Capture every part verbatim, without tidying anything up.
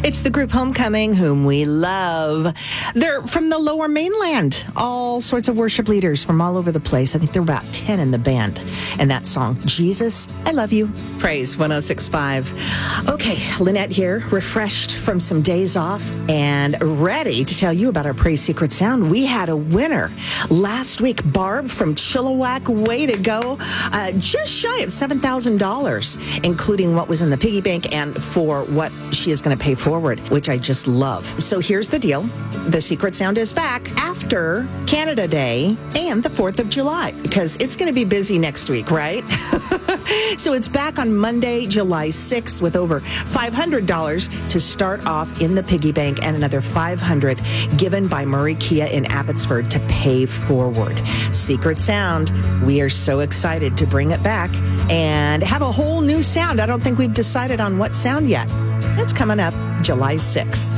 It's the group Homecoming, whom we love. They're from the Lower Mainland. All sorts of worship leaders from all over the place. I think there are about ten in the band. And that song, Jesus, I Love You. Praise one oh six point five. Okay, Lynette here, refreshed from some days off and ready to tell you about our Praise Secret Sound. We had a winner last week. Barb from Chilliwack, way to go. Uh, just shy of seven thousand dollars, including what was in the piggy bank and for what she is going to pay forward, which I just love. So here's the deal. The Secret Sound is back after Canada Day and the fourth of July, because it's going to be busy next week, right? So it's back on Monday, July sixth, with over five hundred dollars to start off in the piggy bank and another five hundred dollars given by Murray Kia in Abbotsford to pay forward. Secret Sound, we are so excited to bring it back and have a whole new sound. I don't think we've decided on what sound yet. It's coming up July sixth.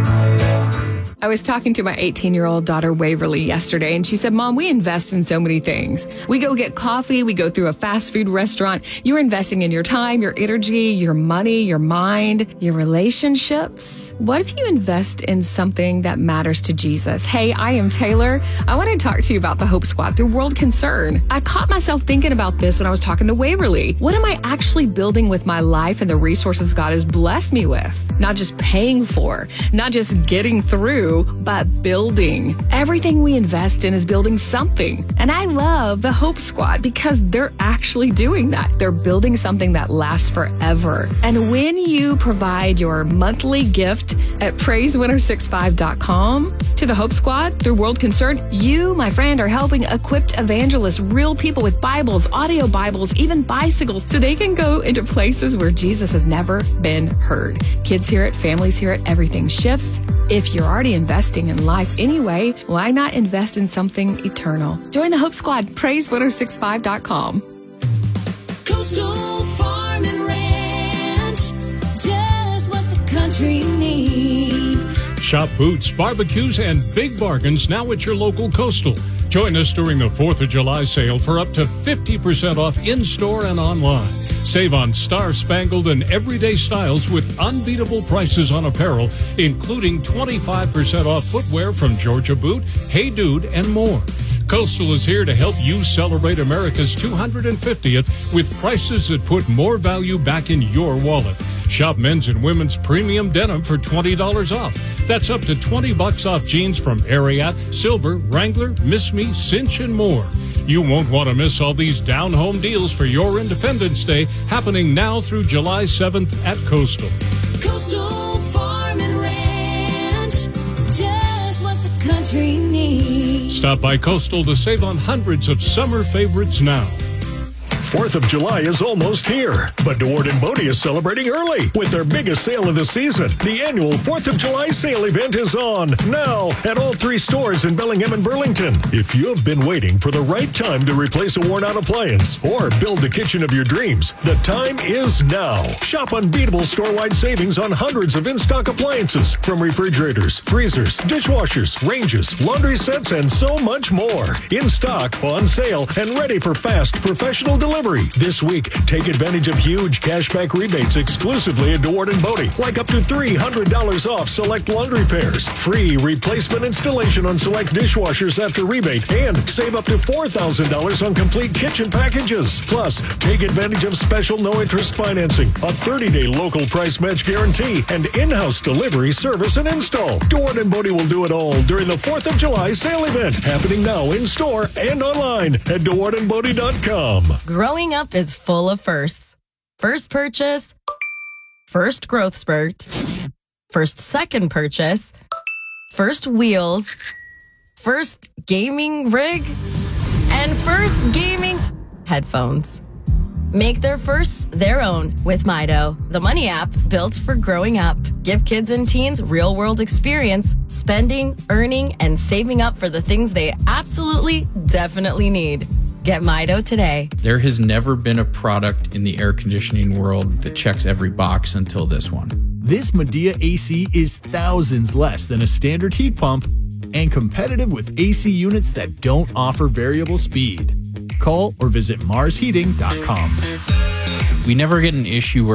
I was talking to my eighteen-year-old daughter, Waverly, yesterday, and she said, Mom, we invest in so many things. We go get coffee. We go through a fast food restaurant. You're investing in your time, your energy, your money, your mind, your relationships. What if you invest in something that matters to Jesus? Hey, I am Taylor. I want to talk to you about the Hope Squad through World Concern. I caught myself thinking about this when I was talking to Waverly. What am I actually building with my life and the resources God has blessed me with? Not just paying for, not just getting through, but building. Everything we invest in is building something. And I love the Hope Squad because they're actually doing that. They're building something that lasts forever. And when you provide your monthly gift at praise one oh six five dot com to the Hope Squad through World Concern, you, my friend, are helping equipped evangelists, real people with Bibles, audio Bibles, even bicycles, so they can go into places where Jesus has never been heard. Kids hear it, families hear it, everything shifts. If you're already investing in life anyway, why not invest in something eternal? Join the Hope Squad, praise one oh six five dot com. Coastal Farm and Ranch, just what the country needs. Shop boots, barbecues, and big bargains now at your local Coastal. Join us during the fourth of July sale for up to fifty percent off in-store and online. Save on star-spangled and everyday styles with unbeatable prices on apparel, including twenty-five percent off footwear from Georgia Boot, Hey Dude, and more. Coastal is here to help you celebrate America's two hundred fiftieth with prices that put more value back in your wallet. Shop men's and women's premium denim for twenty dollars off. That's up to twenty bucks off jeans from Ariat, Silver, Wrangler, Miss Me, Cinch, and more. You won't want to miss all these down-home deals for your Independence Day, happening now through July seventh at Coastal. Coastal Farm and Ranch, just what the country needs. Stop by Coastal to save on hundreds of summer favorites now. fourth of July is almost here, but DeWard and Bodie is celebrating early with their biggest sale of the season. The annual fourth of July sale event is on now at all three stores in Bellingham and Burlington. If you have been waiting for the right time to replace a worn-out appliance or build the kitchen of your dreams, the time is now. Shop unbeatable store-wide savings on hundreds of in-stock appliances, from refrigerators, freezers, dishwashers, ranges, laundry sets, and so much more. In stock, on sale, and ready for fast professional delivery. This week, take advantage of huge cashback rebates exclusively at DeWard and Bodie, like up to three hundred dollars off select laundry pairs, free replacement installation on select dishwashers after rebate, and save up to four thousand dollars on complete kitchen packages. Plus, take advantage of special no-interest financing, a thirty-day local price match guarantee, and in-house delivery, service, and install. DeWard and Bodie will do it all during the fourth of July sale event, happening now in-store and online at deward and bodie dot com. Growing up is full of firsts. First purchase, first growth spurt, first second purchase, first wheels, first gaming rig, and first gaming headphones. Make their firsts their own with Mido, the money app built for growing up. Give kids and teens real-world experience, spending, earning, and saving up for the things they absolutely, definitely need. Get Mido today. There has never been a product in the air conditioning world that checks every box until this one. This Medea A C is thousands less than a standard heat pump and competitive with A C units that don't offer variable speed. Call or visit mars heating dot com. We never get an issue where